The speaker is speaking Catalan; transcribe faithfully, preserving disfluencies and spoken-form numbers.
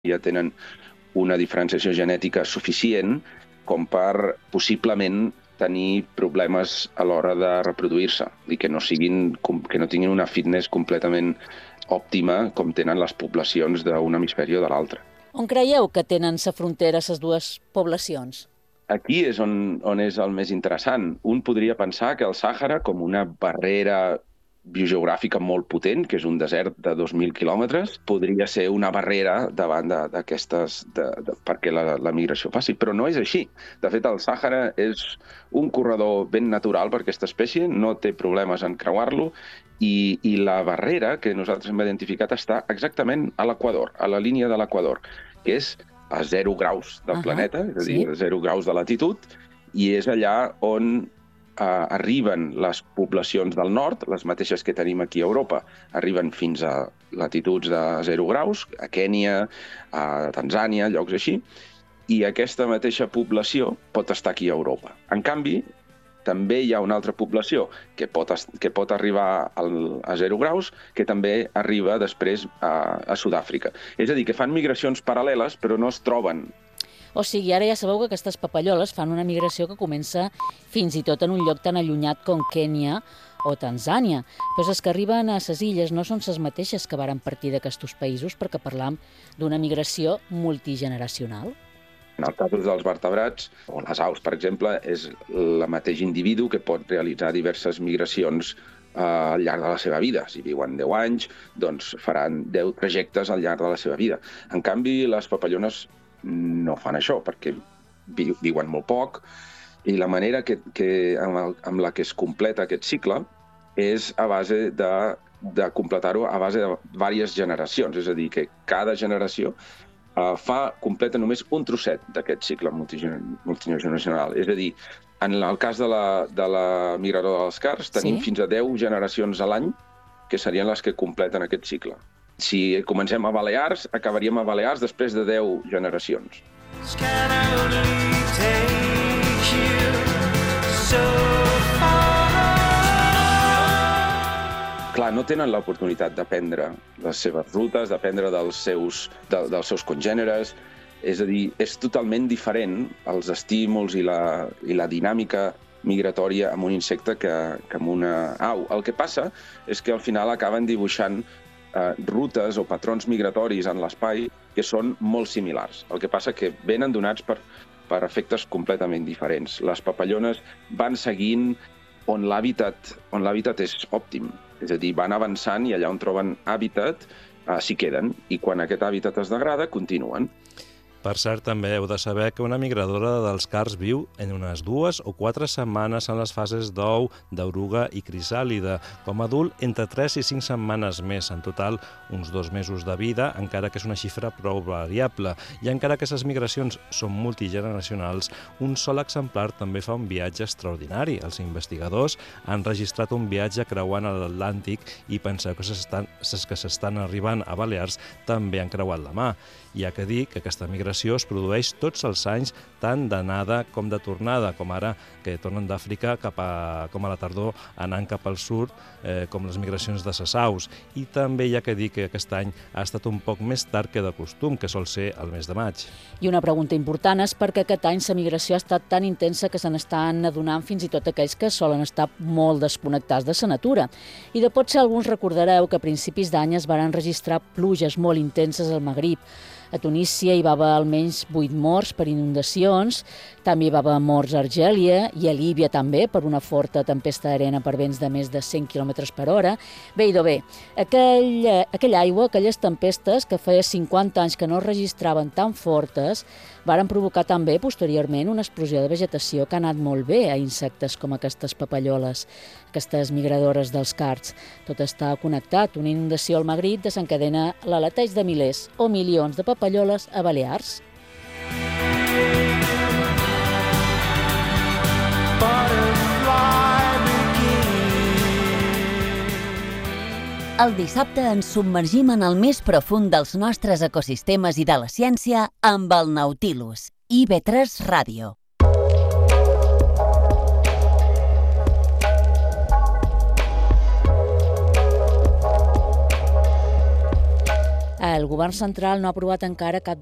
ja tenen una diferenciació genètica suficient com per possiblement tenir problemes a l'hora de reproduir-se i que no siguin, que no tinguin una fitness completament òptima com tenen les poblacions d'un hemisferi o de l'altre. On creieu que tenen sa frontera les dues poblacions? Aquí és on, on és el més interessant. Un podria pensar que el Sàhara, com una barrera biogeogràfica molt potent, que és un desert de dos mil quilòmetres, podria ser una barrera davant d'aquestes, de, de, perquè la, la migració passi, però no és així. De fet, el Sàhara és un corredor ben natural per aquesta espècie, no té problemes en creuar-lo, i, i la barrera que nosaltres hem identificat està exactament a l'equador, a la línia de l'equador, que és a zero graus del uh-huh. planeta, és a dir, sí. zero graus de latitud, i és allà on Uh, arriben les poblacions del nord, les mateixes que tenim aquí a Europa, arriben fins a latituds de zero graus, a Kènia, a Tanzània, llocs així, i aquesta mateixa població pot estar aquí a Europa. En canvi, també hi ha una altra població que pot, que pot arribar al, a zero graus, que també arriba després a, a Sud-àfrica. És a dir, que fan migracions paral·leles, però no es troben. O sigui, ara ja sabeu que aquestes papalloles fan una migració que comença fins i tot en un lloc tan allunyat com Kènia o Tanzània. Però les que arriben a les illes no són les mateixes que varen partir d'aquests països, perquè parlam d'una migració multigeneracional. En els casos dels vertebrats, o les aus, per exemple, és el mateix individu que pot realitzar diverses migracions eh, al llarg de la seva vida. Si viuen deu anys, doncs faran deu trajectes al llarg de la seva vida. En canvi, les papallones no fan això, perquè viuen molt poc, i la manera que, que, amb, el, amb la que es completa aquest cicle és a base de, de completar-ho a base de diverses generacions, és a dir, que cada generació uh, fa, completa només un trosset d'aquest cicle multigeneracional. És a dir, en el cas de la, de la migradora dels cards, tenim sí? fins a deu generacions a l'any que serien les que completen aquest cicle. Si comencem a Balears, acabaríem a Balears després de deu generacions. Clar, no tenen l'oportunitat d'aprendre les seves rutes, d'aprendre dels seus, de, dels seus congèneres. És a dir, és totalment diferent els estímuls i la, i la dinàmica migratòria amb un insecte que, que amb una au. El que passa és que al final acaben dibuixant Uh, rutes o patrons migratoris en l'espai que són molt similars. El que passa que venen donats per, per efectes completament diferents. Les papallones van seguint on l'hàbitat on l'hàbitat és òptim. És a dir, van avançant i allà on troben hàbitat uh, s'hi queden. I quan aquest hàbitat es degrada, continuen. Per cert, també heu de saber que una migradora dels cards viu en unes dues o quatre setmanes en les fases d'ou, d'oruga i crisàlide. Com a adult, entre tres i cinc setmanes més. En total, uns dos mesos de vida, encara que és una xifra prou variable. I encara que aquestes migracions són multigeneracionals, un sol exemplar també fa un viatge extraordinari. Els investigadors han registrat un viatge creuant l'Atlàntic i penseu que les que s'estan arribant a Balears també han creuat la mà. Hi ha que dir que aquesta migració es produeix tots els anys, tant d'anada com de tornada, com ara que tornen d'Àfrica cap a, com a la tardor anant cap al sud, eh, com les migracions de ses aus. I també hi ha que dir que aquest any ha estat un poc més tard que de costum, que sol ser el mes de maig. I una pregunta important és perquè aquest any la migració ha estat tan intensa que se n'estan adonant fins i tot aquells que solen estar molt desconnectats de la natura. I de potser alguns recordareu que a principis d'any es van registrar pluges molt intenses al Magrib. A Tunísia hi va haver almenys vuit morts per inundacions, també hi va haver morts a Argèlia i a Líbia també per una forta tempesta d'arena per vents de més de cent quilòmetres per hora. Bé, idò bé, aquell, aquella aigua, aquelles tempestes que feia cinquanta anys que no es registraven tan fortes, varen provocar també posteriorment una explosió de vegetació que ha anat molt bé a insectes com aquestes papalloles, aquestes migradores dels cards. Tot està connectat. Una inundació al Magrib desencadena l'aleteig de milers o milions de papalloles a Balears. El dissabte ens submergim en el més profund dels nostres ecosistemes i de la ciència amb el Nautilus, I V tres Ràdio. El govern central no ha aprovat encara cap